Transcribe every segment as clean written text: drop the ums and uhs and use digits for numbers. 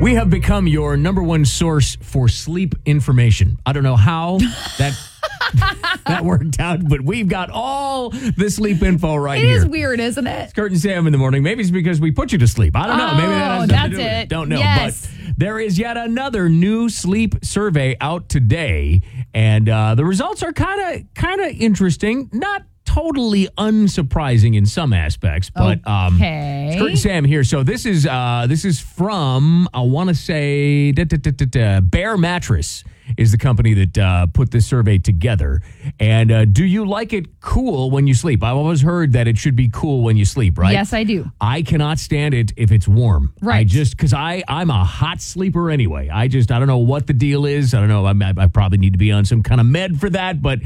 We have become your number one source for sleep information. I don't know how that worked out, but we've got all the sleep info right here. It is weird, isn't it? It's Kurt and Sam in the morning. Maybe it's because we put you to sleep. I don't know. Maybe that has something to do with it. Don't know. Yes. But there is yet another new sleep survey out today, and the results are kind of interesting. Not totally unsurprising in some aspects, but it's Kurt and Sam here. So this is from, I want to say, Bear Mattress is the company that put this survey together. And do you like it cool when you sleep? I've always heard that it should be cool when you sleep, right? Yes, I do. I cannot stand it if it's warm. Right. Because I'm a hot sleeper anyway. I don't know what the deal is. I don't know. I probably need to be on some kind of med for that. But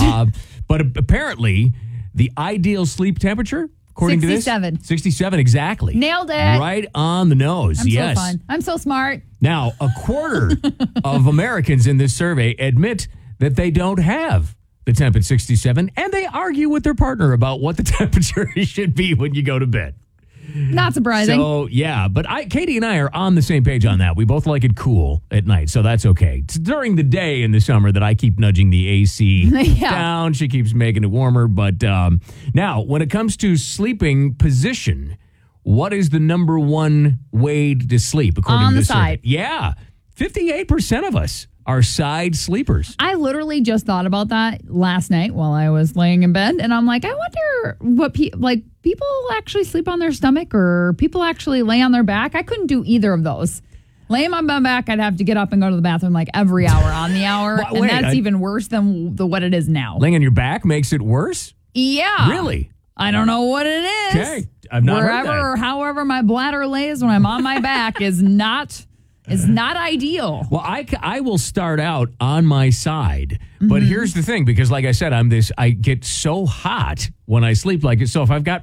apparently the ideal sleep temperature, according to this, 67 exactly. Nailed it. Right on the nose. I'm yes. so fun. I'm so smart. Now, a quarter of Americans in this survey admit that they don't have the temp at 67, and they argue with their partner about what the temperature should be when you go to bed. Not surprising. So, yeah, but Katie and I are on the same page on that. We both like it cool at night, so that's okay. It's during the day in the summer that I keep nudging the AC down. She keeps making it warmer. But now, when it comes to sleeping position, what is the number one way to sleep, according to this survey? side. Yeah, 58% of us are side sleepers. I literally just thought about that last night while I was laying in bed, and I'm like, I wonder what people actually sleep on their stomach or people actually lay on their back. I couldn't do either of those. Laying on my back, I'd have to get up and go to the bathroom like every hour on the hour, and that's even worse than what it is now. Laying on your back makes it worse? Yeah. Really? I don't know what it is. Okay. I've not heard that. Wherever or however my bladder lays when I'm on my back is not ideal. Well, I will start out on my side, but here's the thing, because like I said, I get so hot when I sleep like it. So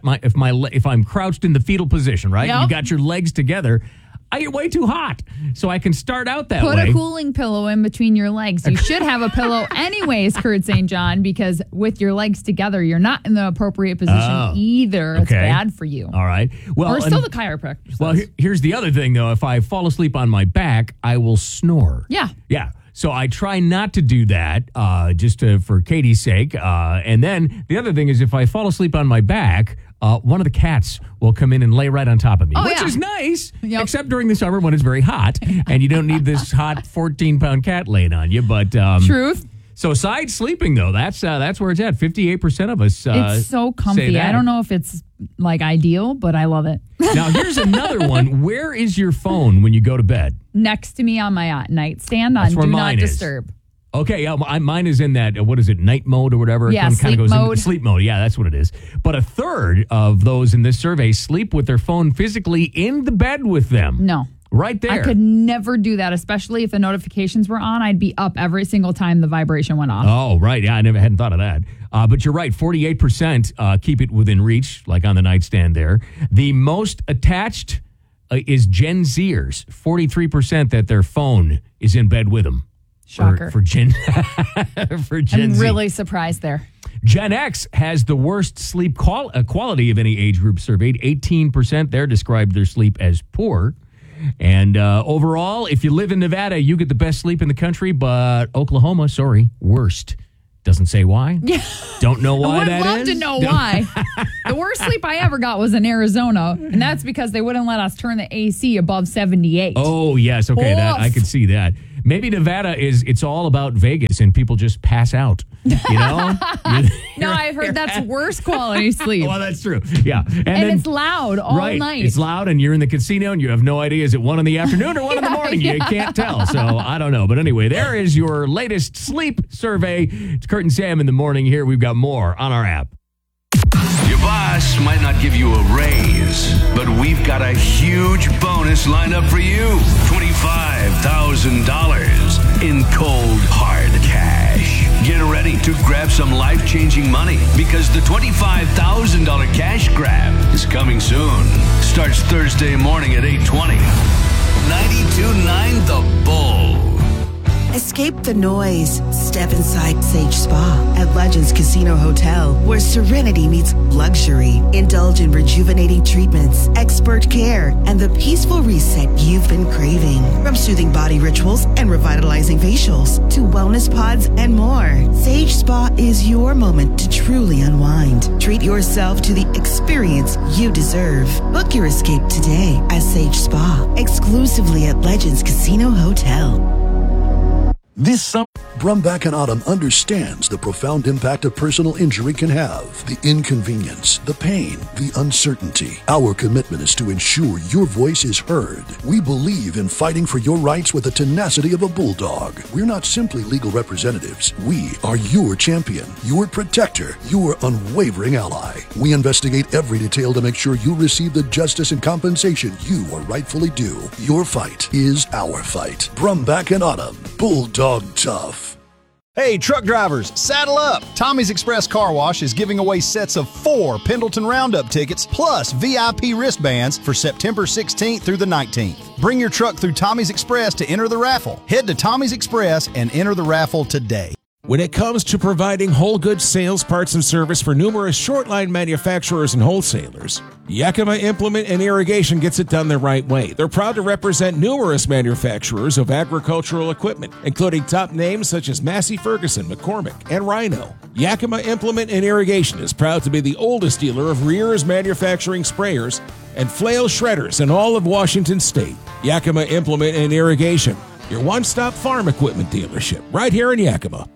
if I'm crouched in the fetal position, right? Yep. You got your legs together, I get way too hot. So I can start out that way. Put a cooling pillow in between your legs. You should have a pillow anyways, Kurt St. John, because with your legs together, you're not in the appropriate position either. It's bad for you. All right. Well, or still the chiropractor says. Well, here's the other thing, though. If I fall asleep on my back, I will snore. Yeah. Yeah. So I try not to do that, for Katie's sake. And then the other thing is, if I fall asleep on my back, one of the cats will come in and lay right on top of me, which is nice, except during the summer when it's very hot and you don't need this hot 14-pound cat laying on you. But Truth. So side sleeping, though, that's where it's at. 58% of us it's so comfy. I don't know if it's like ideal, but I love it. Now, here's another one. Where is your phone when you go to bed? Next to me on my nightstand on Do Not Disturb. Okay, yeah, mine is in that, what is it, night mode or whatever? Yeah, it sleep goes mode. Into sleep mode, yeah, that's what it is. But a third of those in this survey sleep with their phone physically in the bed with them. No. Right there. I could never do that, especially if the notifications were on. I'd be up every single time the vibration went off. Oh, right. Yeah, I hadn't thought of that. But you're right. 48% keep it within reach, like on the nightstand there. The most attached is Gen Zers. 43% that their phone is in bed with them. Shocker. For Gen Z. I'm really surprised there. Gen X has the worst sleep quality of any age group surveyed. 18% there described their sleep as poor. And overall, if you live in Nevada, you get the best sleep in the country, but Oklahoma, worst. Doesn't say why. Don't know why that is. I would love to know why. The worst sleep I ever got was in Arizona, and that's because they wouldn't let us turn the AC above 78. Oh, yes. Okay, that I could see that. Maybe Nevada it's all about Vegas and people just pass out, you know? No, I've heard that's worse quality sleep. Well, that's true. Yeah. And then, it's loud all night. It's loud and you're in the casino and you have no idea, is it 1 in the afternoon or 1 in the morning? You can't tell. So I don't know. But anyway, there is your latest sleep survey. It's Kurt and Sam in the morning here. We've got more on our app. Your boss might not give you a raise, but we've got a huge bonus lined up for you. $25,000 in cold, hard cash. Get ready to grab some life-changing money because the $25,000 cash grab is coming soon. Starts Thursday morning at 8:20. 92.9 The Bull. Escape the noise. Step inside Sage Spa at Legends Casino Hotel, where serenity meets luxury. Indulge in rejuvenating treatments, expert care, and the peaceful reset you've been craving. From soothing body rituals and revitalizing facials to wellness pods and more, Sage Spa is your moment to truly unwind. Treat yourself to the experience you deserve. Book your escape today at Sage Spa, exclusively at Legends Casino Hotel. This summer, Brumback and Autumn understands the profound impact a personal injury can have. The inconvenience, the pain, the uncertainty. Our commitment is to ensure your voice is heard. We believe in fighting for your rights with the tenacity of a bulldog. We're not simply legal representatives. We are your champion, your protector, your unwavering ally. We investigate every detail to make sure you receive the justice and compensation you are rightfully due. Your fight is our fight. Brumback and Autumn, Bulldog Tough. Hey, truck drivers, saddle up! Tommy's Express Car Wash is giving away sets of 4 Pendleton Roundup tickets plus VIP wristbands for September 16th through the 19th. Bring your truck through Tommy's Express to enter the raffle. Head to Tommy's Express and enter the raffle today. When it comes to providing whole goods sales, parts, and service for numerous short-line manufacturers and wholesalers, Yakima Implement and Irrigation gets it done the right way. They're proud to represent numerous manufacturers of agricultural equipment, including top names such as Massey Ferguson, McCormick, and Rhino. Yakima Implement and Irrigation is proud to be the oldest dealer of Rears manufacturing sprayers and flail shredders in all of Washington State. Yakima Implement and Irrigation, your one-stop farm equipment dealership, right here in Yakima.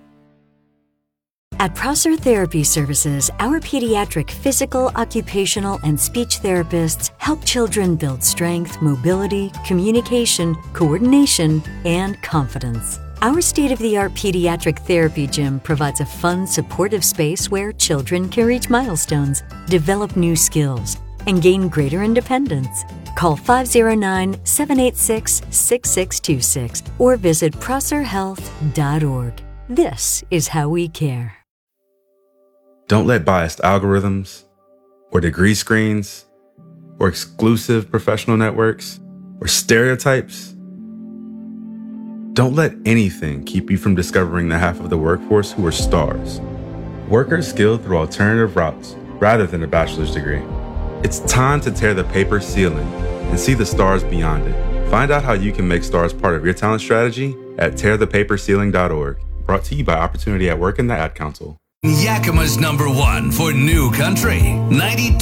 At Prosser Therapy Services, our pediatric physical, occupational, and speech therapists help children build strength, mobility, communication, coordination, and confidence. Our state-of-the-art pediatric therapy gym provides a fun, supportive space where children can reach milestones, develop new skills, and gain greater independence. Call 509-786-6626 or visit prosserhealth.org. This is how we care. Don't let biased algorithms, or degree screens, or exclusive professional networks, or stereotypes. Don't let anything keep you from discovering the half of the workforce who are stars. Workers skilled through alternative routes rather than a bachelor's degree. It's time to tear the paper ceiling and see the stars beyond it. Find out how you can make stars part of your talent strategy at tearthepaperceiling.org. Brought to you by Opportunity at Work and the Ad Council. Yakima's #1 for new country. 92.